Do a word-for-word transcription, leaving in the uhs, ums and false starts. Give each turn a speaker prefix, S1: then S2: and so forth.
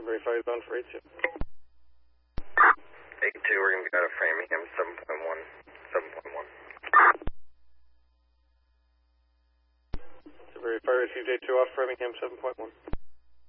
S1: Sunbury five bound for eight two.
S2: eight two, we're going to be out of Framingham, seven point one. seven point one.
S1: Sunbury fire received eight two off Framingham, seven point one.